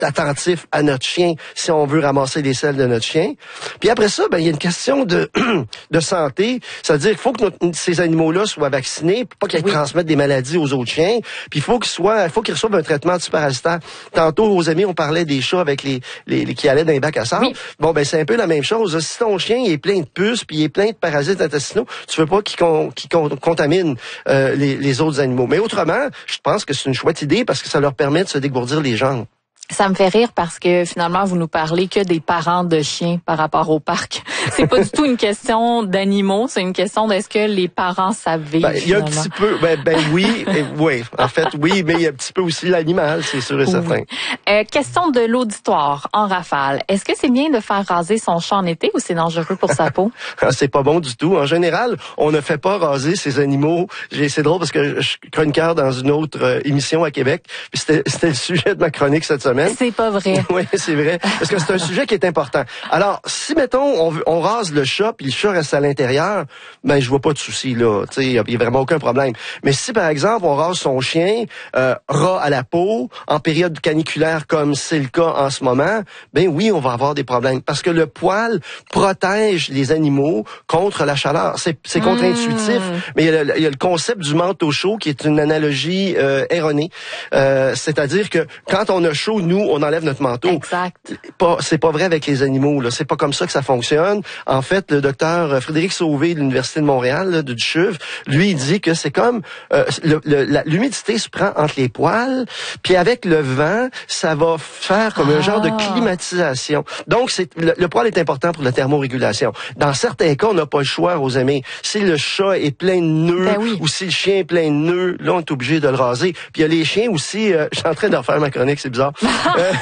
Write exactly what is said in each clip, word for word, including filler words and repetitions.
attentif à notre chien si on veut ramasser les selles de notre chien. Puis après ça, ben il y a une question de de santé, c'est-à-dire qu'il faut que notre, ces animaux-là soient vaccinés, pour pas qu'ils oui. transmettent des maladies aux autres chiens. Puis il faut qu'ils soient, il faut qu'ils reçoivent un traitement antiparasitant. Tantôt, aux amis, on parlait des chats avec les, les, les qui allaient dans les bacs à sable. Oui. Bon, ben c'est un peu la même chose. Si ton chien il est plein de puces, puis il est plein de parasites intestinaux, tu veux pas qu'il, con, qu'il con, contamine euh, les, les autres animaux. Mais autrement, je pense que c'est une chouette idée parce que ça leur permet de se dégourdir les jambes. Ça me fait rire parce que finalement, vous nous parlez que des parents de chiens par rapport au parc. C'est pas du tout une question d'animaux, c'est une question d'est-ce que les parents savent vivre. Ben, il y a un petit peu, ben, ben oui, et, oui, en fait, oui, mais il y a un petit peu aussi l'animal, c'est sûr et oui. certain. Euh, question de l'auditoire, en rafale. Est-ce que c'est bien de faire raser son chat en été ou c'est dangereux pour sa peau? C'est pas bon du tout. En général, on ne fait pas raser ces animaux. C'est drôle parce que je suis chroniqueur dans une autre euh, émission à Québec, puis c'était, c'était le sujet de ma chronique cette semaine. C'est pas vrai. Oui, c'est vrai. Parce que c'est un sujet qui est important. Alors, si, mettons, on, on rase le chat, puis le chat reste à l'intérieur, ben, je vois pas de souci, là. Tu sais, il y a vraiment aucun problème. Mais si, par exemple, on rase son chien, euh, ras à la peau, en période caniculaire, comme c'est le cas en ce moment, ben oui, on va avoir des problèmes. Parce que le poil protège les animaux contre la chaleur. C'est, c'est contre-intuitif. Mmh. Mais il y, a le, il y a le concept du manteau chaud, qui est une analogie euh, erronée. Euh, c'est-à-dire que quand on a chaud, nous, on enlève notre manteau. Exact. Pas, c'est pas vrai avec les animaux, là. C'est pas comme ça que ça fonctionne. En fait, le docteur Frédéric Sauvé de l'Université de Montréal, là, de Ducheuve, lui, il dit que c'est comme euh, le, le, la, l'humidité se prend entre les poils, puis avec le vent, ça va faire comme ah. un genre de climatisation. Donc, c'est le, le poil est important pour la thermorégulation. Dans certains cas, on n'a pas le choix, aux amis. Si le chat est plein de nœuds, ben oui. ou si le chien est plein de nœuds, là, on est obligé de le raser. Puis il y a les chiens aussi, euh, je suis en train de refaire ma chronique, c'est bizarre. Euh,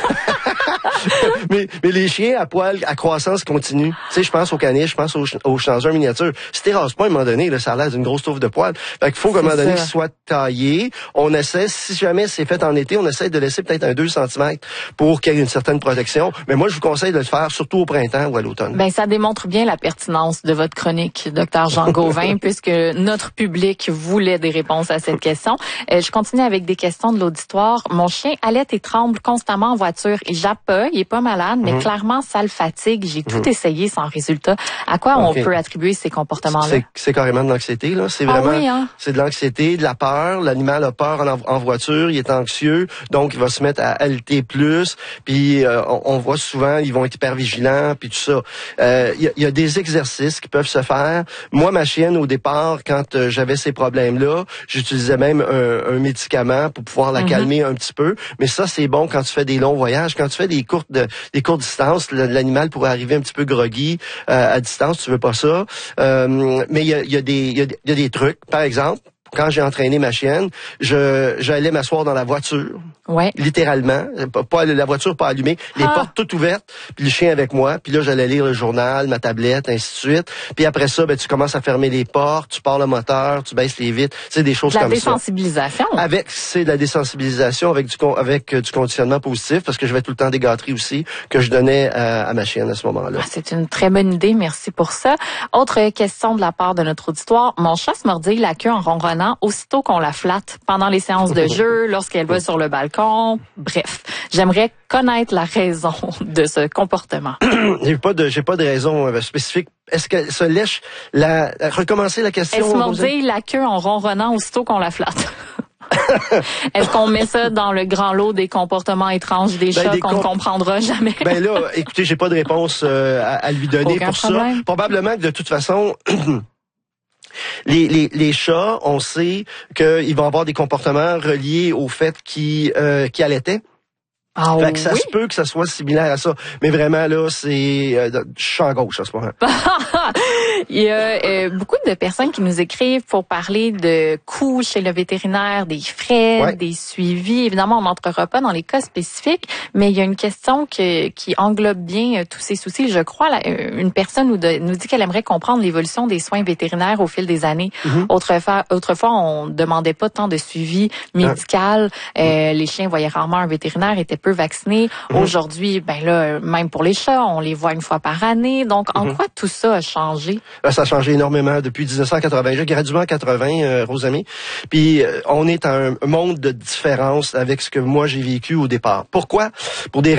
mais, mais les chiens à poil, à croissance continue. Tu sais, je pense aux caniches, je pense aux, aux schnauzers miniatures. Si t'es rase pas, à un moment donné, là, ça a l'air d'une grosse touffe de poil. Fait qu'il faut qu'à un moment donné, qu'il soit taillé. On essaie, si jamais c'est fait en été, on essaie de laisser peut-être un deux centimètres pour qu'il y ait une certaine protection. Mais moi, je vous conseille de le faire surtout au printemps ou à l'automne. Ben, ça démontre bien la pertinence de votre chronique, docteur Jean Gauvin, puisque notre public voulait des réponses à cette question. Euh, je continue avec des questions de l'auditoire. Mon chien allait et tremble constamment en voiture. Il jappe pas, il est pas malade, mais mmh. clairement, ça le fatigue. J'ai tout mmh. essayé sans résultat. À quoi okay. on peut attribuer ces comportements-là? C'est, c'est carrément de l'anxiété, là. C'est ah vraiment, oui, hein? c'est de l'anxiété, de la peur. L'animal a peur en, en voiture, il est anxieux, donc il va se mettre à halter plus. Puis euh, on, on voit souvent, ils vont être hyper vigilants, puis tout ça. Il euh, y, y a des exercices qui peuvent se faire. Moi, ma chienne, au départ, quand euh, j'avais ces problèmes-là, j'utilisais même un, un médicament pour pouvoir la mmh. calmer un petit peu. Mais ça, c'est bon quand tu fais des longs voyages. Quand tu fais des courtes, de, des courtes distances, l'animal pourrait arriver un petit peu groggy euh, à distance. Tu veux pas ça. Euh, mais il y a, y a des, il y a, y a des trucs. Par exemple, quand j'ai entraîné ma chienne, je j'allais m'asseoir dans la voiture, ouais. littéralement, pas, pas la voiture pas allumée, les ah. portes toutes ouvertes, puis le chien avec moi, puis là j'allais lire le journal, ma tablette, ainsi de suite. Puis après ça, ben tu commences à fermer les portes, tu pars le moteur, tu baisses les vitres, c'est des choses la comme ça. La désensibilisation. Avec c'est de la désensibilisation avec du avec euh, du conditionnement positif, parce que je vais tout le temps des gâteries aussi que je donnais à, à ma chienne à ce moment-là. Ah, c'est une très bonne idée, merci pour ça. Autre question de la part de notre auditoire, mon chat se mordille la queue en ronronnant aussitôt qu'on la flatte, pendant les séances de jeu, lorsqu'elle va sur le balcon. Bref, j'aimerais connaître la raison de ce comportement. j'ai pas de, j'ai pas de raison euh, spécifique. Est-ce qu'elle se lèche la, recommencer la question? Elle se mordille la queue en ronronnant aussitôt qu'on la flatte. Est-ce qu'on met ça dans le grand lot des comportements étranges des ben, chats des qu'on ne comp... comprendra jamais? Ben là, écoutez, j'ai pas de réponse euh, à, à lui donner Aucun pour problème. ça. Probablement que de toute façon... Les, les, les chats, on sait qu'ils vont avoir des comportements reliés au fait qu'ils, euh, qu'ils allaitaient. Ah fait que ça oui? se peut que ça soit similaire à ça. Mais vraiment, là, c'est... Euh, champ gauche à ce moment. Il y a euh, beaucoup de personnes qui nous écrivent pour parler de coûts chez le vétérinaire, des frais, ouais. des suivis. Évidemment, on n'entrera pas dans les cas spécifiques, mais il y a une question que, qui englobe bien euh, tous ces soucis. Je crois, là, une personne nous, de, nous dit qu'elle aimerait comprendre l'évolution des soins vétérinaires au fil des années. Mm-hmm. Autrefois, autrefois, on demandait pas tant de suivi médical. Ah. Euh, les chiens voyaient rarement un vétérinaire, étaient peu vaccinés. Mmh. Aujourd'hui, ben là, même pour les chats, on les voit une fois par année. Donc, en mmh. quoi tout ça a changé? Ça a changé énormément depuis dix-neuf cent quatre-vingts. J'ai gradué en quatre-vingts, euh, Rosamie. Puis, euh, on est à un monde de différence avec ce que moi j'ai vécu au départ. Pourquoi? Pour des